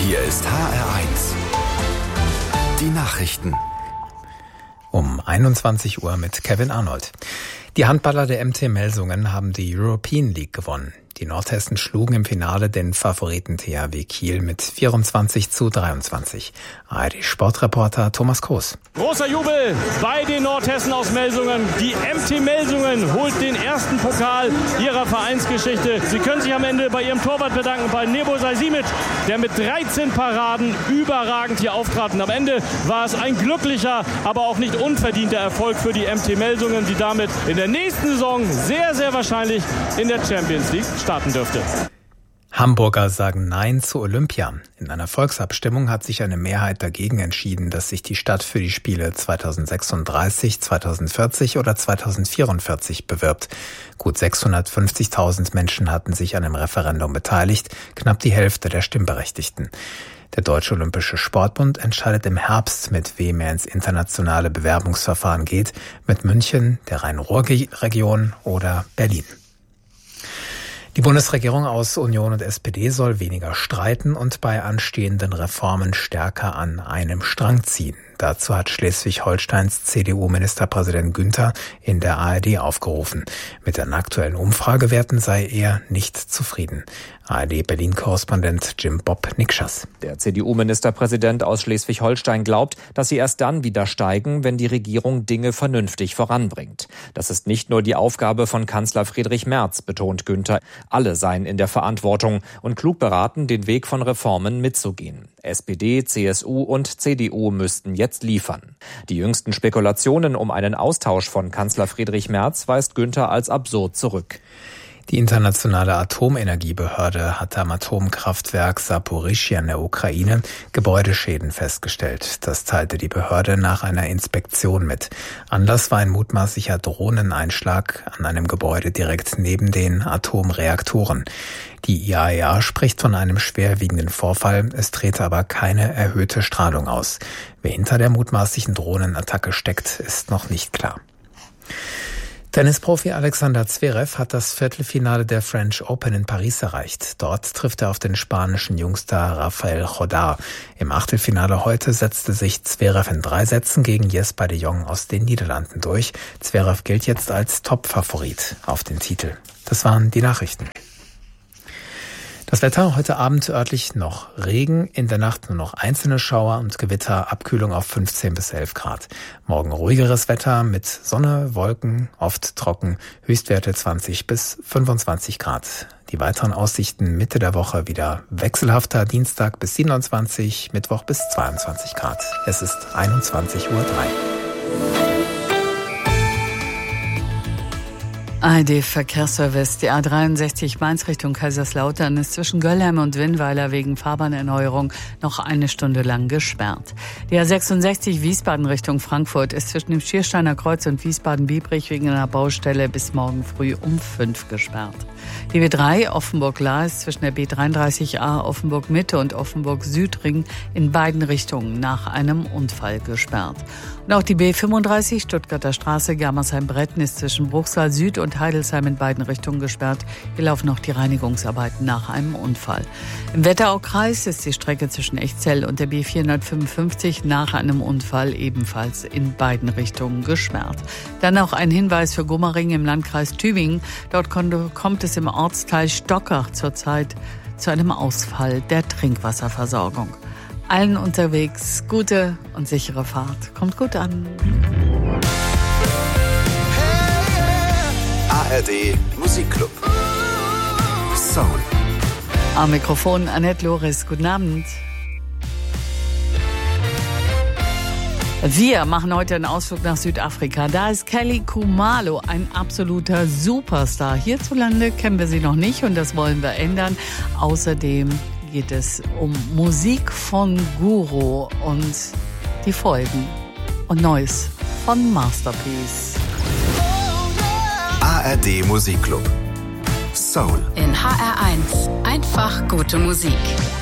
Hier ist HR1. Die Nachrichten. Um 21 Uhr mit Kevin Arnold. Die Handballer der MT Melsungen haben die European League gewonnen. Die Nordhessen schlugen im Finale den Favoriten THW Kiel mit 24:23. ARD-Sportreporter Thomas Kroos. Großer Jubel bei den Nordhessen aus Melsungen. Die MT Melsungen holt den ersten Pokal ihrer Vereinsgeschichte. Sie können sich am Ende bei ihrem Torwart bedanken, bei Nebo Saisimit, der mit 13 Paraden überragend hier auftrat. Und am Ende war es ein glücklicher, aber auch nicht unverdienter Erfolg für die MT Melsungen, die damit in der nächsten Saison sehr, sehr wahrscheinlich in der Champions League starten dürfte. Hamburger sagen Nein zu Olympia. In einer Volksabstimmung hat sich eine Mehrheit dagegen entschieden, dass sich die Stadt für die Spiele 2036, 2040 oder 2044 bewirbt. Gut 650.000 Menschen hatten sich an dem Referendum beteiligt, knapp die Hälfte der Stimmberechtigten. Der Deutsche Olympische Sportbund entscheidet im Herbst, mit wem er ins internationale Bewerbungsverfahren geht, mit München, der Rhein-Ruhr-Region oder Berlin. Die Bundesregierung aus Union und SPD soll weniger streiten und bei anstehenden Reformen stärker an einem Strang ziehen. Dazu hat Schleswig-Holsteins CDU-Ministerpräsident Günther in der ARD aufgerufen. Mit den aktuellen Umfragewerten sei er nicht zufrieden. ARD-Berlin-Korrespondent Jim Bob Nikschas. Der CDU-Ministerpräsident aus Schleswig-Holstein glaubt, dass sie erst dann wieder steigen, wenn die Regierung Dinge vernünftig voranbringt. Das ist nicht nur die Aufgabe von Kanzler Friedrich Merz, betont Günther. Alle seien in der Verantwortung und klug beraten, den Weg von Reformen mitzugehen. SPD, CSU und CDU müssten jetzt liefern. Die jüngsten Spekulationen um einen Austausch von Kanzler Friedrich Merz weist Günther als absurd zurück. Die internationale Atomenergiebehörde hat am Atomkraftwerk Saporischschja in der Ukraine Gebäudeschäden festgestellt. Das teilte die Behörde nach einer Inspektion mit. Anlass war ein mutmaßlicher Drohneneinschlag an einem Gebäude direkt neben den Atomreaktoren. Die IAEA spricht von einem schwerwiegenden Vorfall, es trete aber keine erhöhte Strahlung aus. Wer hinter der mutmaßlichen Drohnenattacke steckt, ist noch nicht klar. Tennisprofi Alexander Zverev hat das Viertelfinale der French Open in Paris erreicht. Dort trifft er auf den spanischen Jungstar Rafael Jodar. Im Achtelfinale heute setzte sich Zverev in 3 Sätzen gegen Jesper de Jong aus den Niederlanden durch. Zverev gilt jetzt als Top-Favorit auf den Titel. Das waren die Nachrichten. Das Wetter heute Abend örtlich noch Regen, in der Nacht nur noch einzelne Schauer und Gewitter, Abkühlung auf 15 bis 11 Grad. Morgen ruhigeres Wetter mit Sonne, Wolken, oft trocken, Höchstwerte 20 bis 25 Grad. Die weiteren Aussichten Mitte der Woche wieder wechselhafter, Dienstag bis 27, Mittwoch bis 22 Grad. Es ist 21:03 Uhr. ARD-Verkehrsservice. Die A63 Mainz Richtung Kaiserslautern ist zwischen Göllheim und Winnweiler wegen Fahrbahnerneuerung noch eine Stunde lang gesperrt. Die A66 Wiesbaden Richtung Frankfurt ist zwischen dem Schiersteiner Kreuz und Wiesbaden-Biebrich wegen einer Baustelle bis morgen früh um 5 gesperrt. Die W3 Offenburg-Lahr ist zwischen der B33a Offenburg-Mitte und Offenburg-Südring in beiden Richtungen nach einem Unfall gesperrt. Und auch die B35 Stuttgarter Straße Germersheim-Bretten ist zwischen Bruchsal Süd und Heidelsheim in beiden Richtungen gesperrt. Hier laufen noch die Reinigungsarbeiten nach einem Unfall. Im Wetteraukreis ist die Strecke zwischen Echzell und der B455 nach einem Unfall ebenfalls in beiden Richtungen gesperrt. Dann noch ein Hinweis für Gummering im Landkreis Tübingen. Dort kommt es im Ortsteil Stockach zurzeit zu einem Ausfall der Trinkwasserversorgung. Allen unterwegs gute und sichere Fahrt. Kommt gut an. ARD Musikclub. Soul. Am Mikrofon Annette Loris. Guten Abend. Wir machen heute einen Ausflug nach Südafrika. Da ist Kelly Khumalo ein absoluter Superstar. Hierzulande kennen wir sie noch nicht und das wollen wir ändern. Außerdem geht es um Musik von Guru und die Folgen und Neues von Masterpiece. ARD Musikclub. Soul. In HR1 einfach gute Musik.